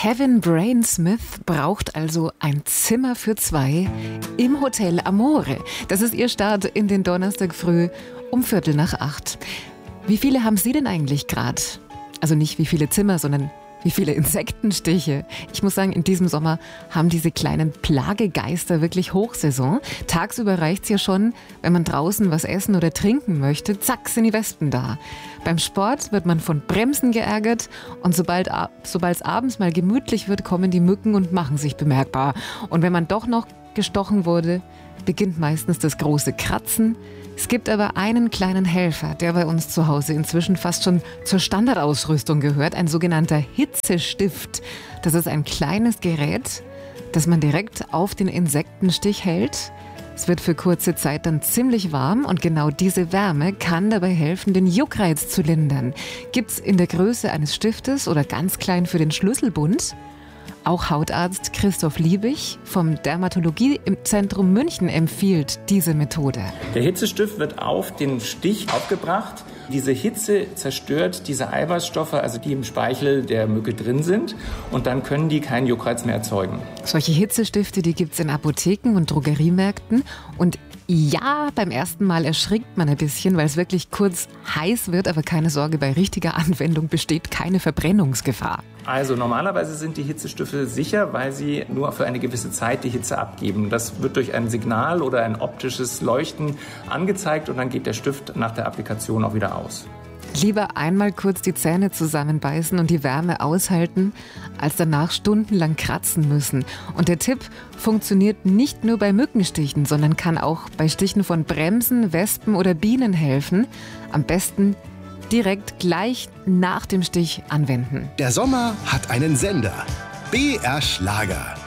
Kevin Brainsmith braucht also ein Zimmer für zwei im Hotel Amore. Das ist ihr Start in den Donnerstag früh um 7:45. Wie viele haben Sie denn eigentlich gerade? Also nicht wie viele Zimmer, sondern wie viele Insektenstiche. Ich muss sagen, in diesem Sommer haben diese kleinen Plagegeister wirklich Hochsaison. Tagsüber reicht's ja schon, wenn man draußen was essen oder trinken möchte. Zack, sind die Wespen da. Beim Sport wird man von Bremsen geärgert und sobald es abends mal gemütlich wird, kommen die Mücken und machen sich bemerkbar. Und wenn man doch noch gestochen wurde, beginnt meistens das große Kratzen. Es gibt aber einen kleinen Helfer, der bei uns zu Hause inzwischen fast schon zur Standardausrüstung gehört, ein sogenannter Hitzestift. Das ist ein kleines Gerät, das man direkt auf den Insektenstich hält. Es wird für kurze Zeit dann ziemlich warm und genau diese Wärme kann dabei helfen, den Juckreiz zu lindern. Gibt's in der Größe eines Stiftes oder ganz klein für den Schlüsselbund. Auch Hautarzt Christoph Liebig vom Dermatologie im Zentrum München empfiehlt diese Methode. Der Hitzestift wird auf den Stich aufgebracht. Diese Hitze zerstört diese Eiweißstoffe, also die im Speichel der Mücke drin sind. Und dann können die keinen Juckreiz mehr erzeugen. Solche Hitzestifte, die gibt's in Apotheken und Drogeriemärkten. Und ja, beim ersten Mal erschrickt man ein bisschen, weil es wirklich kurz heiß wird. Aber keine Sorge, bei richtiger Anwendung besteht keine Verbrennungsgefahr. Also normalerweise sind die Hitzestifte sicher, weil sie nur für eine gewisse Zeit die Hitze abgeben. Das wird durch ein Signal oder ein optisches Leuchten angezeigt und dann geht der Stift nach der Applikation auch wieder aus. Lieber einmal kurz die Zähne zusammenbeißen und die Wärme aushalten, als danach stundenlang kratzen müssen. Und der Tipp funktioniert nicht nur bei Mückenstichen, sondern kann auch bei Stichen von Bremsen, Wespen oder Bienen helfen. Am besten direkt gleich nach dem Stich anwenden. Der Sommer hat einen Sender. BR Schlager.